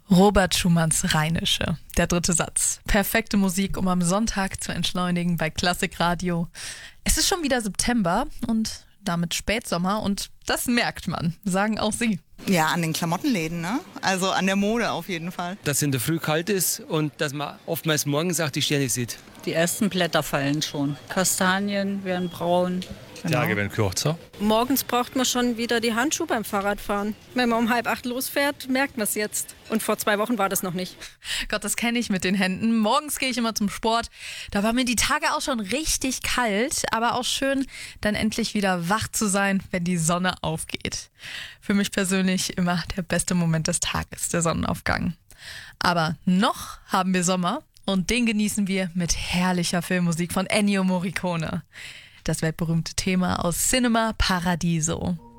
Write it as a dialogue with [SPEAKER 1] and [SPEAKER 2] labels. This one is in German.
[SPEAKER 1] Robert Schumanns Rheinische, der dritte Satz. Perfekte Musik, um am Sonntag zu entschleunigen bei Klassikradio. Es ist schon wieder September und damit Spätsommer und das merkt man, sagen auch Sie.
[SPEAKER 2] Ja, an den Klamottenläden, ne? Also an der Mode auf jeden Fall.
[SPEAKER 3] Dass es in der Früh kalt ist und dass man oftmals morgens auch die Sterne sieht.
[SPEAKER 4] Die ersten Blätter fallen schon. Kastanien werden braun.
[SPEAKER 5] Die Tage werden kürzer.
[SPEAKER 6] Morgens braucht man schon wieder die Handschuhe beim Fahrradfahren. Wenn man um 7:30 losfährt, merkt man es jetzt. Und vor 2 Wochen war das noch nicht.
[SPEAKER 1] Gott, das kenne ich mit den Händen. Morgens gehe ich immer zum Sport. Da war mir die Tage auch schon richtig kalt, aber auch schön, dann endlich wieder wach zu sein, wenn die Sonne aufgeht. Für mich persönlich immer der beste Moment des Tages, der Sonnenaufgang. Aber noch haben wir Sommer und den genießen wir mit herrlicher Filmmusik von Ennio Morricone. Das weltberühmte Thema aus Cinema Paradiso.